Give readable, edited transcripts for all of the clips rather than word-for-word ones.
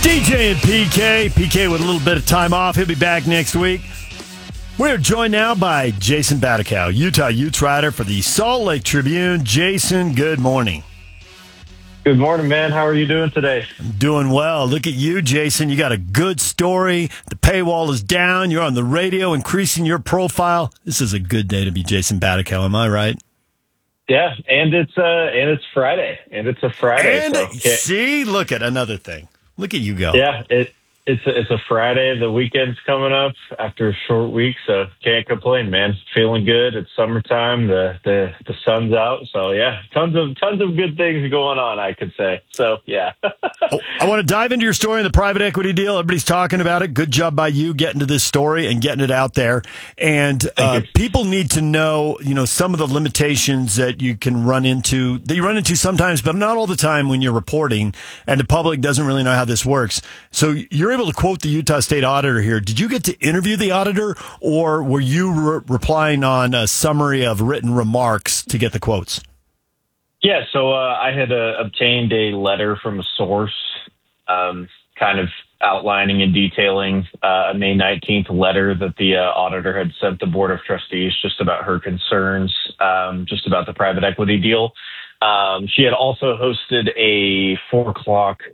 DJ and PK. PK with a little bit of time off. He'll be back next week. We're joined now by Jason Batikow, Utah Utes writer for the Salt Lake Tribune. Jason, good morning. Good morning, man. How are you doing today? I'm doing well. Look at you, Jason. You got a good story. The paywall is down. You're on the radio, increasing your profile. This is a good day to be Jason Batikow. Am I right? Yeah, and it's Friday, and it's a Friday. And see, look at another thing. Look at you go. Yeah, it's a Friday. The weekend's coming up after a short week, so can't complain, man. Feeling good. It's summertime. The sun's out, so yeah, tons of good things going on, I could say. So yeah. I want to dive into your story in the private equity deal. Everybody's talking about it. Good job by you getting to this story and getting it out there. And people need to know, some of the limitations that you can run into sometimes, but not all the time when you're reporting, and the public doesn't really know how this works. So you're able to quote the Utah State Auditor here. Did you get to interview the auditor, or were you replying on a summary of written remarks to get the quotes? Yeah, so I had obtained a letter from a source kind of outlining and detailing a May 19th letter that the auditor had sent the Board of Trustees just about her concerns, just about the private equity deal. She had also hosted a 4 o'clock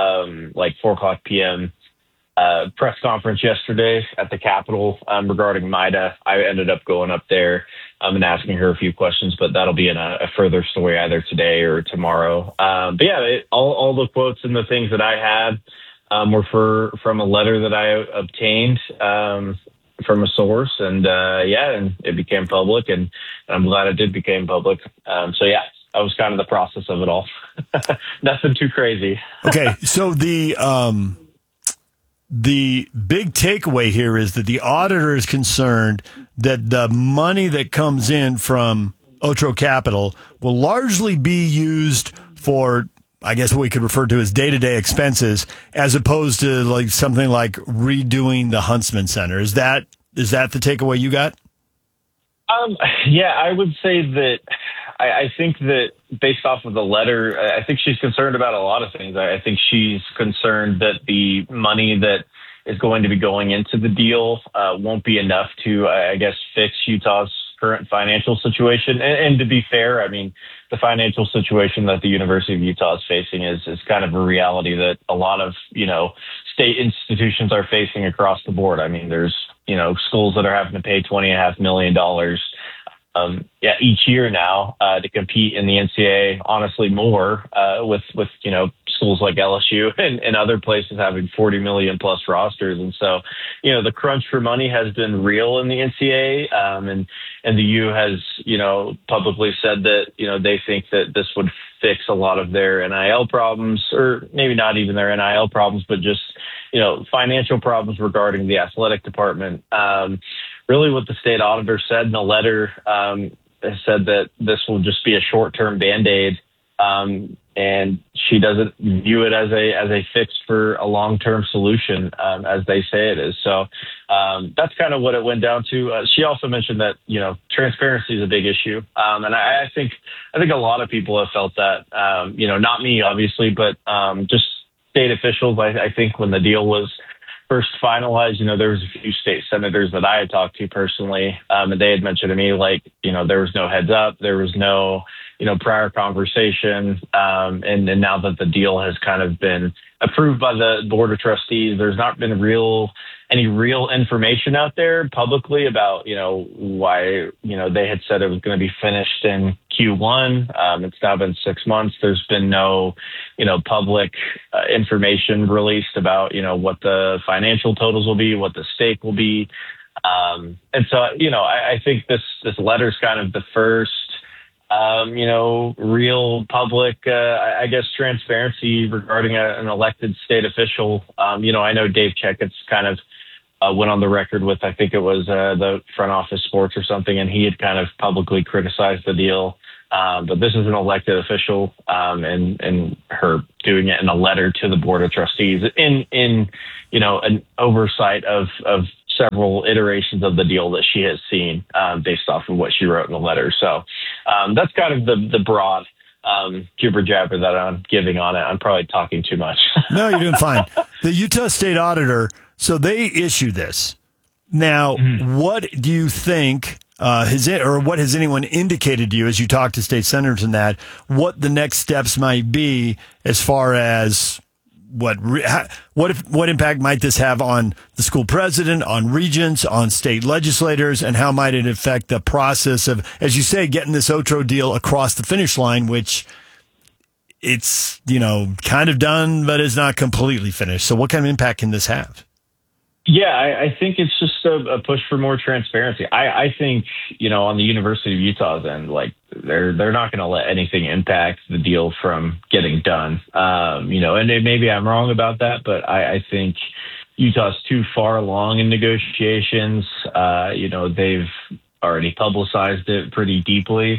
p.m. Press conference yesterday at the Capitol regarding MIDA. I ended up going up there and asking her a few questions, but that'll be in a further story either today or tomorrow. But yeah, all the quotes and the things that I had were from a letter that I obtained from a source, and and it became public, and I'm glad it did become public. So yeah, that was kind of the process of it all. Nothing too crazy. Okay, so the big takeaway here is that the auditor is concerned that the money that comes in from Otro Capital will largely be used for, I guess, what we could refer to as day-to-day expenses, as opposed to like something like redoing the Huntsman Center. Is that the takeaway you got? Yeah, I would say that I think that based off of the letter, I think she's concerned about a lot of things. I think she's concerned that the money that is going to be going into the deal won't be enough to, I guess, fix Utah's current financial situation. And to be fair, I mean, the financial situation that the University of Utah is facing is kind of a reality that a lot of, state institutions are facing across the board. I mean, there's, schools that are having to pay $20.5 million each year now to compete in the NCAA. Honestly, more with schools like LSU and other places having 40 million plus rosters. And so, the crunch for money has been real in the NCAA. And the U has, publicly said that, they think that this would fix a lot of their NIL problems, or maybe not even their NIL problems, but just, financial problems regarding the athletic department. Really what the state auditor said in the letter said that this will just be a short-term Band-Aid, and she doesn't view it as a fix for a long-term solution, as they say it is. So that's kind of what it went down to. She also mentioned that, transparency is a big issue. And I think a lot of people have felt that, not me, obviously, but just state officials. I think when the deal was first finalized, there was a few state senators that I had talked to personally, and they had mentioned to me, there was no heads up, there was no, prior conversation, and now that the deal has kind of been approved by the Board of Trustees, there's not been any real information out there publicly about, why, they had said it was going to be finished in Q1. It's now been 6 months. There's been no, public information released about, what the financial totals will be, what the stake will be. And so, I think this letter is kind of the first, real public, I guess, transparency regarding an elected state official. I know Dave Checketts kind of went on the record with, I think it was the Front Office Sports or something, and he had kind of publicly criticized the deal. But this is an elected official, and her doing it in a letter to the Board of Trustees in an oversight of several iterations of the deal that she has seen based off of what she wrote in the letter. So that's kind of the broad jibber jabber that I'm giving on it. I'm probably talking too much. No, you're doing fine. The Utah State Auditor, so they issue this. Now, what do you think what has anyone indicated to you as you talk to state senators and that, what the next steps might be as far as what impact might this have on the school president, on regents, on state legislators, and how might it affect the process of, as you say, getting this Otro deal across the finish line, which it's, kind of done, but is not completely finished. So what kind of impact can this have? Yeah, I think it's just a push for more transparency. I think, on the University of Utah's end, like they're not going to let anything impact the deal from getting done. And maybe I'm wrong about that, but I think Utah's too far along in negotiations. They've already publicized it pretty deeply.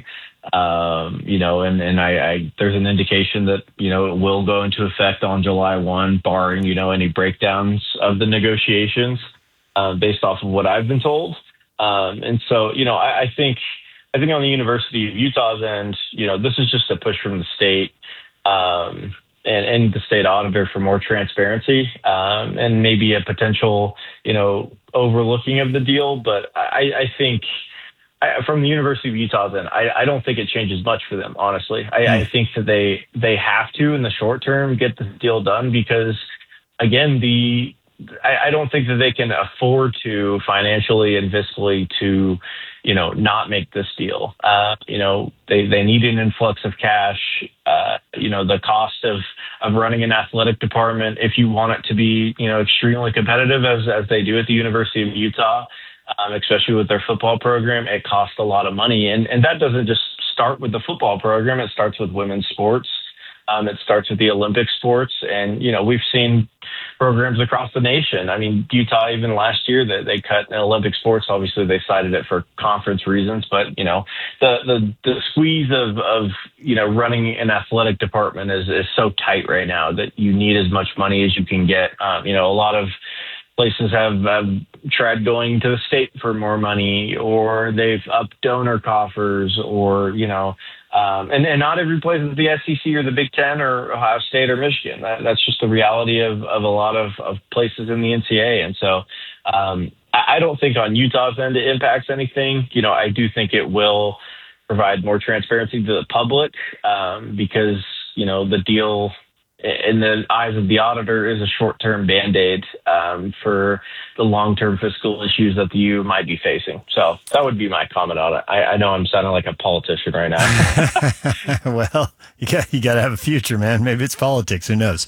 And there's an indication that, it will go into effect on July 1, barring, any breakdowns of the negotiations, based off of what I've been told. And so, I think on the University of Utah's end, this is just a push from the state, and the state auditor for more transparency, and maybe a potential, overlooking of the deal. But I think, from the University of Utah's end, I don't think it changes much for them, honestly. I think that they have to, in the short term, get the deal done because, again, I don't think that they can afford to financially and fiscally to, not make this deal. They need an influx of cash. The cost of running an athletic department, if you want it to be, extremely competitive as they do at the University of Utah, especially with their football program, it costs a lot of money. And that doesn't just start with the football program. It starts with women's sports. It starts with the Olympic sports. And, we've seen programs across the nation. I mean, Utah, even last year, that they cut in Olympic sports. Obviously, they cited it for conference reasons. But, the squeeze of running an athletic department is so tight right now that you need as much money as you can get. A lot of places have tried going to the state for more money, or they've upped donor coffers, or, and not every place is the SEC or the Big Ten or Ohio State or Michigan. That's just the reality of a lot of places in the NCAA. And so I don't think on Utah's end it impacts anything. I do think it will provide more transparency to the public, because, the deal, in the eyes of the auditor, is a short-term Band-Aid for the long-term fiscal issues that the U might be facing. So that would be my comment on it. I know I'm sounding like a politician right now. Well, you got to have a future, man. Maybe it's politics. Who knows?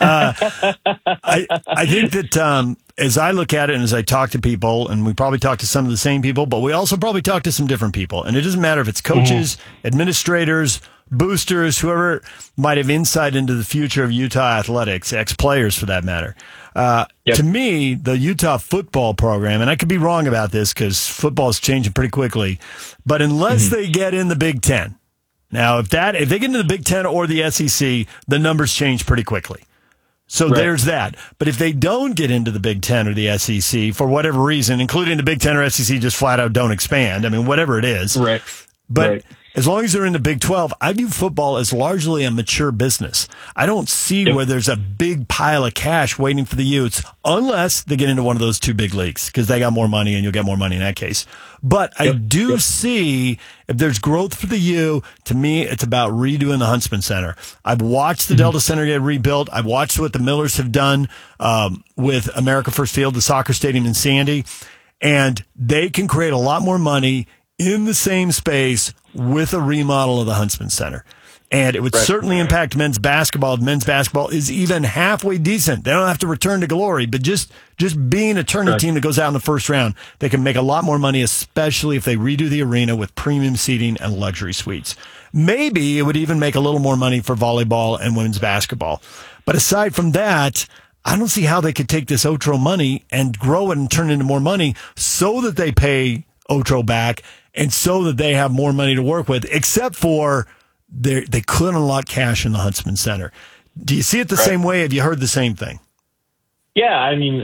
I think that as I look at it and as I talk to people, and we probably talk to some of the same people, but we also probably talk to some different people. And it doesn't matter if it's coaches, administrators, boosters, whoever might have insight into the future of Utah athletics, ex-players for that matter. To me, the Utah football program, and I could be wrong about this because football is changing pretty quickly, but unless they get in the Big Ten, now if they get into the Big Ten or the SEC, the numbers change pretty quickly. So there's that. But if they don't get into the Big Ten or the SEC for whatever reason, including the Big Ten or SEC just flat out don't expand, I mean, whatever it is. Right. But as long as they're in the Big 12, I view football as largely a mature business. I don't see where there's a big pile of cash waiting for the Utes unless they get into one of those two big leagues because they got more money and you'll get more money in that case. But I do see if there's growth for the U, to me, it's about redoing the Huntsman Center. I've watched the Delta Center get rebuilt. I've watched what the Millers have done with America First Field, the soccer stadium in Sandy, and they can create a lot more money in the same space with a remodel of the Huntsman Center. And it would certainly impact men's basketball. Men's basketball is even halfway decent. They don't have to return to glory, but just being a tournament team that goes out in the first round, they can make a lot more money, especially if they redo the arena with premium seating and luxury suites. Maybe it would even make a little more money for volleyball and women's basketball. But aside from that, I don't see how they could take this Otro money and grow it and turn it into more money so that they pay Otro back and so that they have more money to work with, except for they could unlock cash in the Huntsman Center. Do you see it the same way? Have you heard the same thing? Yeah, I mean,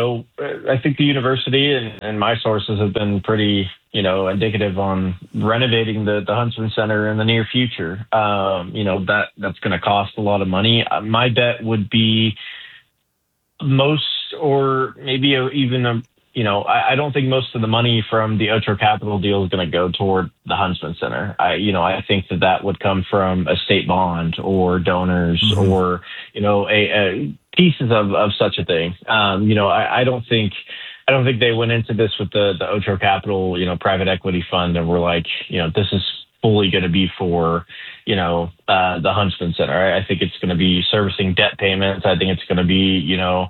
I think the university and my sources have been pretty, indicative on renovating the Huntsman Center in the near future. That's going to cost a lot of money. My bet would be most, or maybe even I don't think most of the money from the Ocho Capital deal is going to go toward the Huntsman Center. I think that would come from a state bond or donors or, a pieces of such a thing. I don't think they went into this with the Ocho Capital, private equity fund, and were like, this is fully going to be for, the Huntsman Center. I think it's going to be servicing debt payments. I think it's going to be,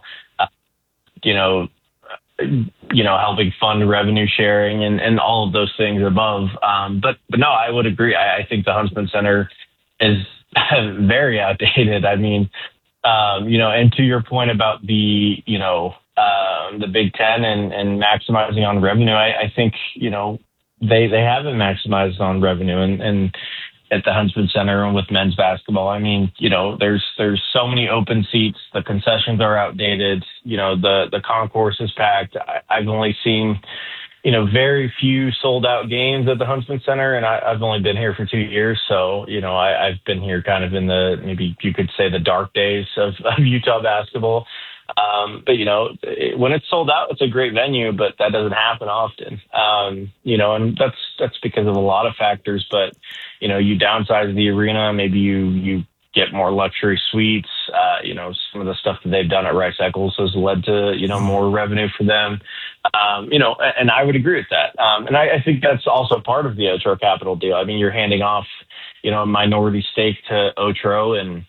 helping fund revenue sharing and all of those things above. But no, I would agree. I think the Huntsman Center is very outdated. I mean, and to your point about the Big Ten and maximizing on revenue, I think, they haven't maximized on revenue and at the Huntsman Center and with men's basketball. I mean, there's so many open seats. The concessions are outdated. The concourse is packed. I've only seen, very few sold out games at the Huntsman Center, and I've only been here for 2 years. So, I've been here kind of in maybe you could say the dark days of Utah basketball. But when it's sold out, it's a great venue, but that doesn't happen often. And that's because of a lot of factors, but you downsize the arena, maybe you get more luxury suites. Some of the stuff that they've done at Rice Eccles has led to, more revenue for them. And I would agree with that. And I think that's also part of the Ocho Capital deal. I mean, you're handing off, a minority stake to Ocho and,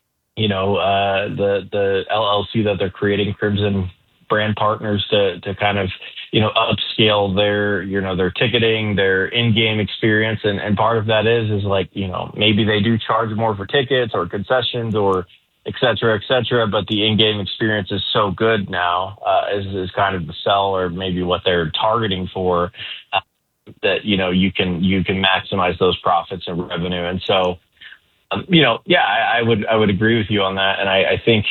the LLC that they're creating, Crimson Brand Partners, to kind of, upscale their ticketing, their in-game experience. And part of that is like, maybe they do charge more for tickets or concessions or et cetera, but the in-game experience is so good now, is kind of the sell, or maybe what they're targeting for, that, you can maximize those profits and revenue. And so, I would agree with you on that. And I think,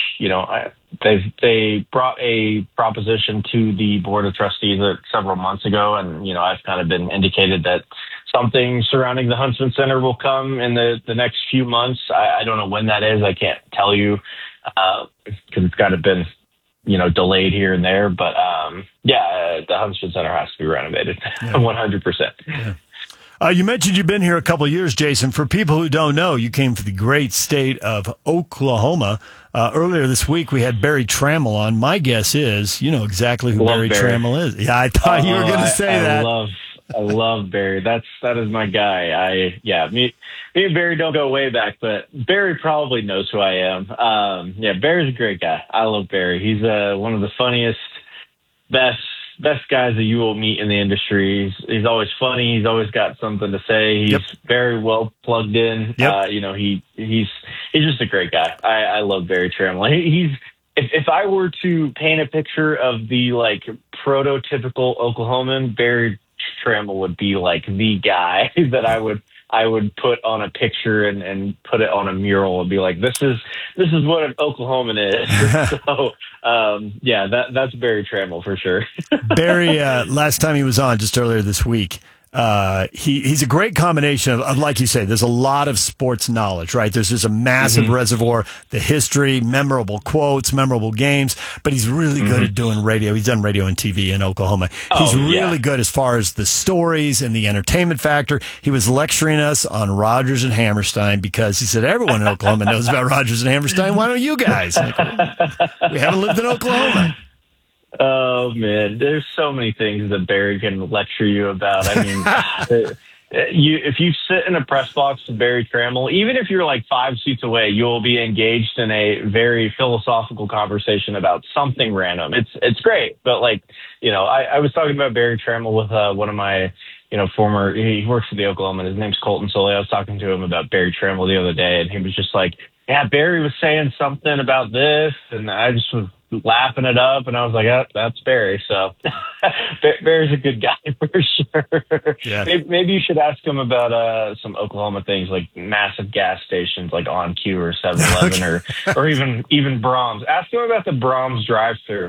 they brought a proposition to the board of trustees several months ago. And, I've kind of been indicated that something surrounding the Huntsman Center will come in the next few months. I don't know when that is. I can't tell you, because it's kind of been, delayed here and there. But, the Huntsman Center has to be renovated 100%. Yeah. You mentioned you've been here a couple of years, Jason. For people who don't know, you came from the great state of Oklahoma. Earlier this week, we had Barry Trammell on. My guess is you know exactly who Barry Trammell is. Yeah, I thought you were going to say that. I love Barry. That is my guy. Me and Barry don't go way back, but Barry probably knows who I am. Barry's a great guy. I love Barry. He's one of the funniest, best guys that you will meet in the industry. He's always funny. He's always got something to say. He's very well plugged in. Yep. He's just a great guy. I love Barry Trammell. If I were to paint a picture of the prototypical Oklahoman, Barry Trammell would be the guy that I would put on a picture and put it on a mural and be like, this is what an Oklahoman is. So, that's Barry Trammell for sure. Barry, last time he was on, just earlier this week, he's a great combination of, like you say, there's a lot of sports knowledge, right? There's just a massive reservoir, the history, memorable quotes, memorable games, but he's really good at doing radio. He's done radio and TV in Oklahoma. He's really good as far as the stories and the entertainment factor. He was lecturing us on Rodgers and Hammerstein because he said, everyone in Oklahoma knows about Rodgers and Hammerstein. Why don't you guys? We haven't lived in Oklahoma. Oh, man, there's so many things that Barry can lecture you about. I mean, if you sit in a press box with Barry Trammell, even if you're 5 seats away, you'll be engaged in a very philosophical conversation about something random. It's great. But I was talking about Barry Trammell with one of my, he works for the Oklahoma. His name's Colton Soley. I was talking to him about Barry Trammell the other day, and he was just like, yeah, Barry was saying something about this, and I just was laughing it up, and I was like, that's Barry. So Barry's a good guy for sure. Yeah. Maybe you should ask him about some Oklahoma things like massive gas stations like On Q or 7-Eleven or even Brahms. Ask him about the Brahms drive-thru.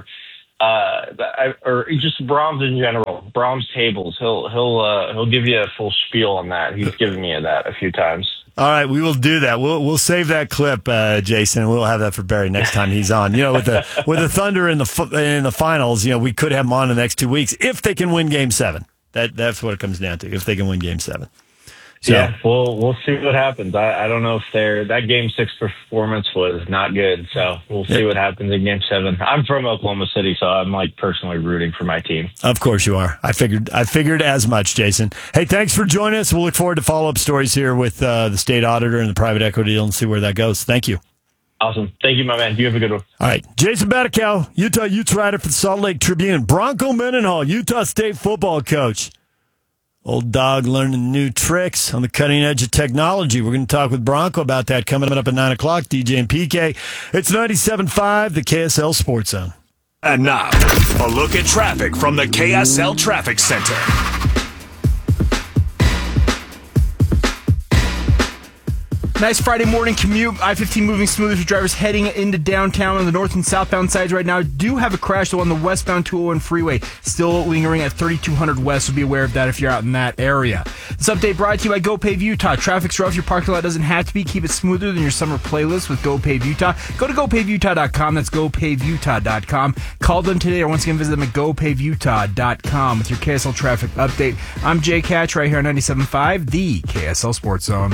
Or just Brahms in general, Brahms tables. He'll give you a full spiel on that. He's given me that a few times. All right, we will do that. We'll save that clip, Jason, and we'll have that for Barry next time he's on. With the Thunder in the finals, we could have them on in the next 2 weeks if they can win Game 7. That's what it comes down to. If they can win Game 7. So, yeah, we'll see what happens. I don't know if that Game 6 performance was not good, so we'll see what happens in Game 7. I'm from Oklahoma City, so I'm personally rooting for my team. Of course you are. I figured as much, Jason. Hey, thanks for joining us. We'll look forward to follow-up stories here with the state auditor and the private equity deal and see where that goes. Thank you. Awesome. Thank you, my man. You have a good one. All right. Jason Batticow, Utah Utes writer for the Salt Lake Tribune. Bronco Mendenhall, Utah State football coach. Old dog learning new tricks on the cutting edge of technology. We're going to talk with Bronco about that coming up at 9 o'clock. DJ and PK. It's 97.5, the KSL Sports Zone. And now, a look at traffic from the KSL Traffic Center. Nice Friday morning commute. I-15 moving smoothly for drivers heading into downtown on the north and southbound sides right now. Do have a crash, though, on the westbound 201 freeway. Still lingering at 3200 west, so be aware of that if you're out in that area. This update brought to you by GoPave Utah. Traffic's rough. Your parking lot doesn't have to be. Keep it smoother than your summer playlist with GoPave Utah. Go to GoPaveUtah.com. That's GoPaveUtah.com. Call them today or once again visit them at GoPaveUtah.com with your KSL traffic update. I'm Jake Hatch right here on 97.5, the KSL Sports Zone.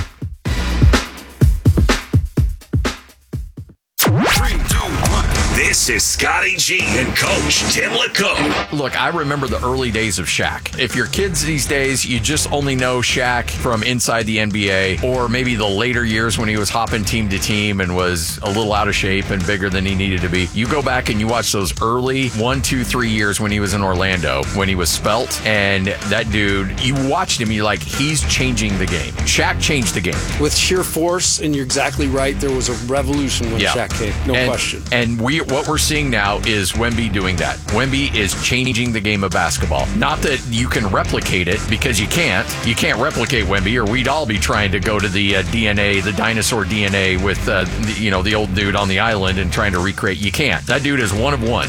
3, 2, 1. This is Scotty G and Coach Tim LeCoe. Look, I remember the early days of Shaq. If you're kids these days, you just only know Shaq from inside the NBA, or maybe the later years when he was hopping team to team and was a little out of shape and bigger than he needed to be. You go back and you watch those early 1, 2, 3 years when he was in Orlando, when he was svelte, and that dude, you watched him, you're like, he's changing the game. Shaq changed the game. With sheer force, and you're exactly right, there was a revolution when Shaq came, no question. And what we're seeing now is Wemby doing that. Wemby is changing the game of basketball. Not that you can replicate it, because you can't. You can't replicate Wemby, or we'd all be trying to go to the DNA, the dinosaur DNA with the old dude on the island and trying to recreate. You can't. That dude is one of one.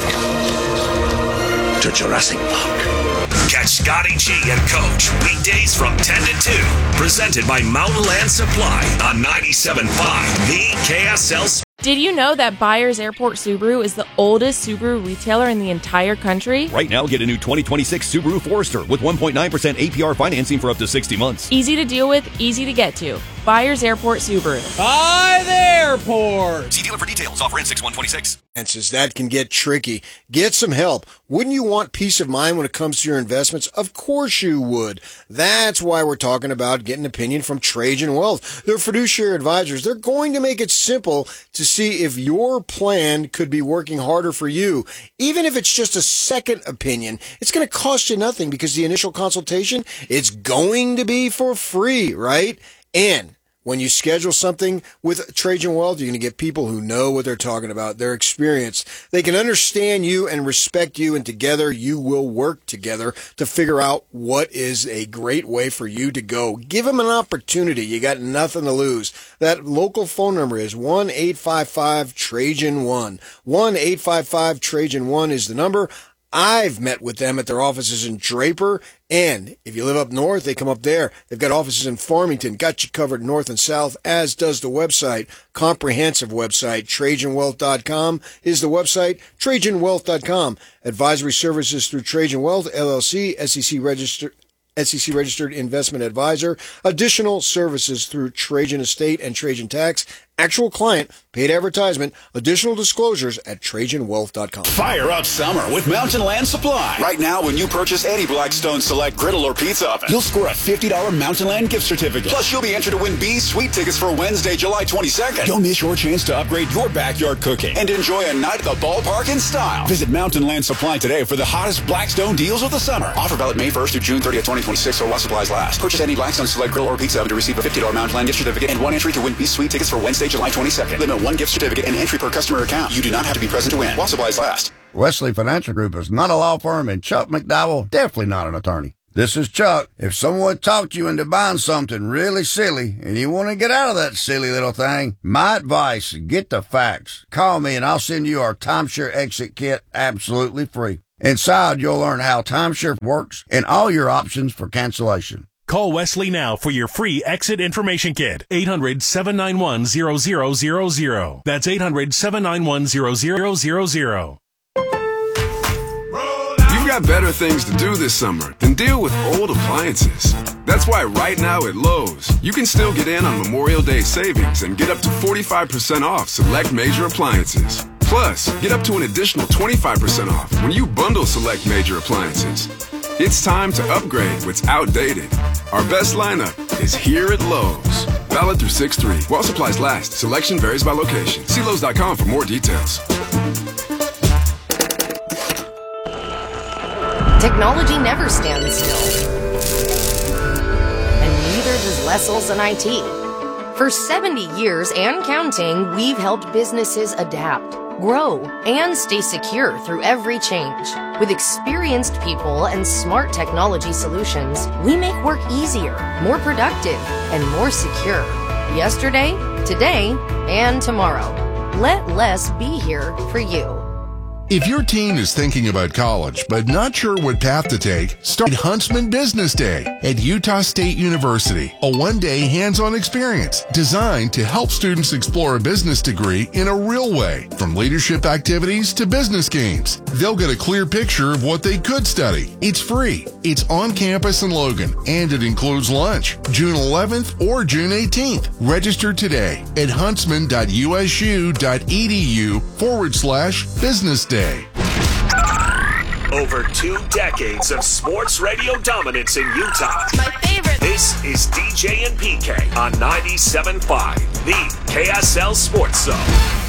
Welcome to Jurassic Park. Catch Scotty G and Coach weekdays from 10 to 2. Presented by Mountain Land Supply on 97.5, the KSL. Did you know that Byers Airport Subaru is the oldest Subaru retailer in the entire country? Right now, get a new 2026 Subaru Forester with 1.9% APR financing for up to 60 months. Easy to deal with, easy to get to. Byers Airport Subaru. By the airport. See dealer for details. Offer in 6/126. That can get tricky. Get some help. Wouldn't you want peace of mind when it comes to your investments? Of course you would. That's why we're talking about getting an opinion from Trajan Wealth. They're fiduciary advisors. They're going to make it simple to see if your plan could be working harder for you. Even if it's just a second opinion, it's going to cost you nothing because the initial consultation, it's going to be for free, right? And when you schedule something with Trajan Wealth, you're going to get people who know what they're talking about, their experience. They can understand you and respect you, and together you will work together to figure out what is a great way for you to go. Give them an opportunity. You got nothing to lose. That local phone number is 1-855-TRAJAN-1. 1-855-TRAJAN-1 is the number. I've met with them at their offices in Draper, and if you live up north, they come up there. They've got offices in Farmington, got you covered north and south, as does the website, comprehensive website. TrajanWealth.com is the website, TrajanWealth.com. Advisory services through Trajan Wealth, LLC, SEC registered investment advisor. Additional services through Trajan Estate and Trajan Tax. Actual client, paid advertisement, additional disclosures at TrajanWealth.com. Fire up summer with Mountain Land Supply. Right now, when you purchase any Blackstone Select griddle or pizza oven, you'll score a $50 Mountain Land gift certificate. Plus, you'll be entered to win B's Sweet tickets for Wednesday, July 22nd. Don't miss your chance to upgrade your backyard cooking and enjoy a night at the ballpark in style. Visit Mountain Land Supply today for the hottest Blackstone deals of the summer. Offer valid May 1st through June 30th, 2026, or while supplies last. Purchase any Blackstone Select griddle or pizza oven to receive a $50 Mountain Land gift certificate and one entry to win B's Sweet tickets for Wednesday, July 22nd. Limit one gift certificate and entry per customer account. You do not have to be present to win. While supplies last. Wesley Financial Group is not a law firm, and Chuck McDowell definitely not an attorney. This is Chuck. If someone talked you into buying something really silly and you want to get out of that silly little thing, my advice, get the facts. Call me and I'll send you our timeshare exit kit absolutely free. Inside, you'll learn how timeshare works and all your options for cancellation. Call Wesley now for your free exit information kit. 800-791-0000. That's 800-791-0000. You've got better things to do this summer than deal with old appliances. That's why right now at Lowe's, you can still get in on Memorial Day savings and get up to 45% off select major appliances. Plus, get up to an additional 25% off when you bundle select major appliances. It's time to upgrade what's outdated. Our best lineup is here at Lowe's. Valid through 6/3. While supplies last, selection varies by location. See Lowe's.com for more details. Technology never stands still. And neither does Lessel's and IT. For 70 years and counting, we've helped businesses adapt, grow, and stay secure through every change. With experienced people and smart technology solutions, we make work easier, more productive, and more secure. Yesterday, today, and tomorrow. Let Les be here for you. If your teen is thinking about college but not sure what path to take, start Huntsman Business Day at Utah State University, a one-day hands-on experience designed to help students explore a business degree in a real way, from leadership activities to business games. They'll get a clear picture of what they could study. It's free. It's on campus in Logan, and it includes lunch, June 11th or June 18th. Register today at huntsman.usu.edu/business day. Over 2 decades of sports radio dominance in Utah. My favorite. This is DJ and PK on 97.5, the KSL Sports Zone.